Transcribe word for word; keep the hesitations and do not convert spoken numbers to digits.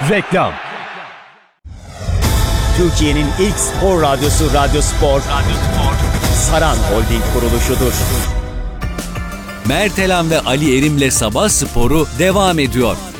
Reklam. Türkiye'nin ilk spor radyosu Radyo Spor, Radyo Spor, Saran Holding kuruluşudur. Mertelan ve Ali Erim'le Sabah Sporu devam ediyor.